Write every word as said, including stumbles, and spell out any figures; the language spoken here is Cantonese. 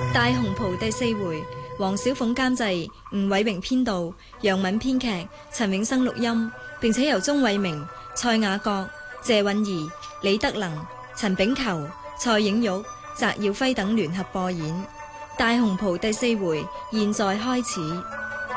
大紅袍第四回，黃小鳳監製，吳偉榮編導，楊敏編劇，陳永生錄音，並且由鍾偉明、蔡雅閣、謝韻儀、李德能、陳炳球、蔡影玉、翟耀輝等聯合播演。大紅袍第四回現在開始。